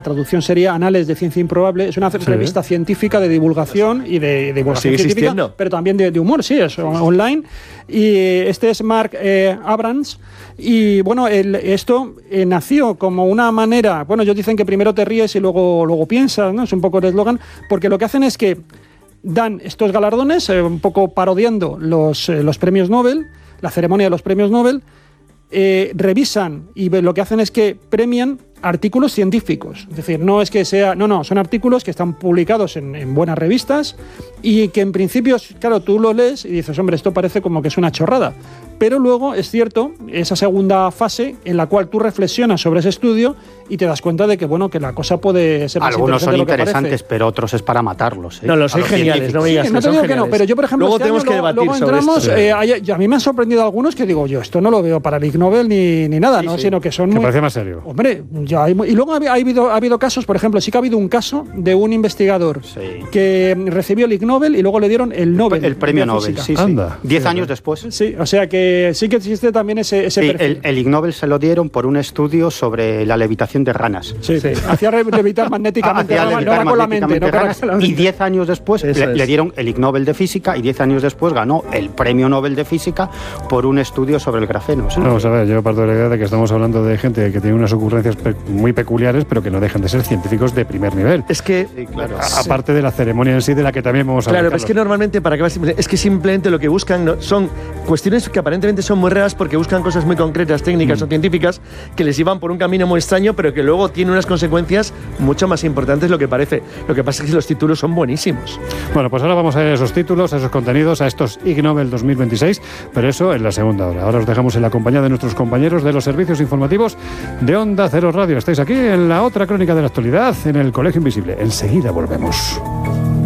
traducción sería Anales de Ciencia Improbable, es una revista científica de divulgación y de divulgación científica, pero también de humor, sí, es online. Y este es Mark Abrams. Y bueno, esto nació como una manera, bueno, ellos dicen que primero te ríes y luego piensas, ¿no? Es un poco el eslogan, porque lo que hacen es que dan estos galardones, un poco parodiando los premios Nobel, la ceremonia de los premios Nobel, revisan y lo que hacen es que premian artículos científicos. Es decir, no es que sea... No, son artículos que están publicados en buenas revistas y que en principio, claro, tú lo lees y dices, hombre, esto parece como que es una chorrada. Pero luego, es cierto, esa segunda fase en la cual tú reflexionas sobre ese estudio y te das cuenta de que, bueno, que la cosa puede ser más algunos son de lo que interesantes, parece. pero otros es para matarlos. No, los hay geniales, no me digas no te digo que no, pero yo, por ejemplo, luego tenemos que debatir luego entramos, sobre esto. A mí me han sorprendido algunos que digo, yo esto no lo veo para el Ig Nobel ni nada, ¿no? Sino que son que muy... parece más serio. Hombre, ya hay, y luego ha habido casos, por ejemplo, sí que ha habido un caso de un investigador que recibió el Ig Nobel y luego le dieron el Nobel. El premio Nobel, sí. Anda. 10 años después. Sí, o sea que sí que existe también ese perfil. El Ig Nobel se lo dieron por un estudio sobre la levitación de ranas. Sí. Hacía levitar magnéticamente, no era con la mente. Y 10 años después le dieron el Ig Nobel de Física y 10 años después ganó el premio Nobel de Física por un estudio sobre el grafeno. ¿Sí? Vamos a ver, yo parto de la idea de que estamos hablando de gente que tiene unas ocurrencias muy peculiares, pero que no dejan de ser científicos de primer nivel. Es que... Aparte de la ceremonia en sí, de la que también vamos a hablar. Claro, es que normalmente, es que simplemente lo que buscan son cuestiones que aparentemente son muy raras porque buscan cosas muy concretas, técnicas o científicas, que les llevan por un camino muy extraño, pero que luego tienen unas consecuencias mucho más importantes de lo que parece. Lo que pasa es que los títulos son buenísimos. Bueno, pues ahora vamos a ir a esos títulos, a esos contenidos, a estos Ig Nobel 2026, pero eso en la segunda hora. Ahora os dejamos en la compañía de nuestros compañeros de los servicios informativos de Onda Cero Radio. Estáis aquí en la otra crónica de la actualidad, en el Colegio Invisible. Enseguida volvemos.